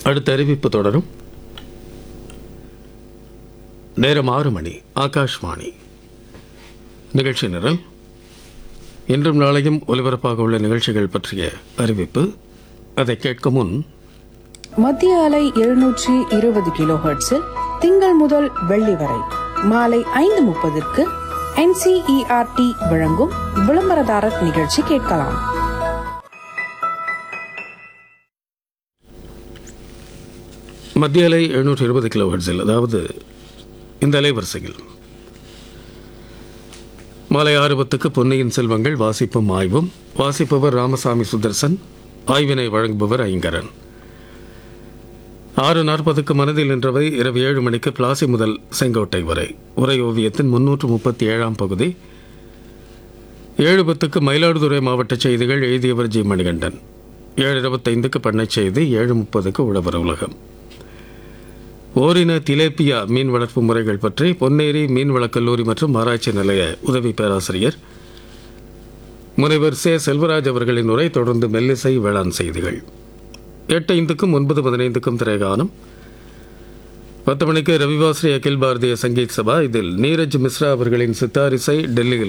அடுத்த அறிவிப்பு தொடரும். நேரம் 6 மணி. ஆகாஷ்வாணி. நிகழ்ச்சி நிரல். இன்றும் நாளையும் ஒலிபரப்பாக உள்ள நிகழ்ச்சிகள் பற்றிய அறிவிப்பு. அதை கேட்கும் முன், மத்திய அலை 720 கிலோஹெர்ட்ஸில் திங்கள் முதல் வெள்ளி வரை மாலை 5:30 NCERT வழங்கும் விளம்பரதாரர் நிகழ்ச்சி கேட்கலாம். மத்திய அலை 720 கிலோஹெர்ட்ஸில், அதாவது இந்த அலைவரிசையில் மாலை 6:10 பொன்னியின் செல்வங்கள் வாசிப்பும் ஆய்வும். வாசிப்பவர் ராமசாமி சுதர்சன். ஆய்வினை வழங்குபவர் ஐங்கரன். 6:40 மனதில் நின்றவை. இரவு 7 மணிக்கு பிளாசி முதல் செங்கோட்டை வரை உரை ஓவியத்தின் 337ஆம் பகுதி. 7:10 மயிலாடுதுறை மாவட்ட செய்திகள். எழுதியவர் ஜி. மணிகண்டன். 7:25 பண்ணை செய்தி. 7:30 உழவர் உலகம். ஓரின திலேப்பியா மீன் வளர்ப்பு முறைகள் பற்றி பொன்னேரி மீன்வளக் கல்லூரி மற்றும் ஆராய்ச்சி நிலைய உதவி பேராசிரியர் முனைவர் சே. செல்வராஜ் அவர்களின் உரை. தொடர்ந்து மெல்லிசை வேளாண் செய்திகள். 8:05 9:15 திரைகானம். 10 மணிக்கு ரவிவாஸ்ரீ அகில் பாரதிய சங்கீத் சபா. இதில் நீரஜ் மிஸ்ரா அவர்களின் சித்தாரிசை, டெல்லியில்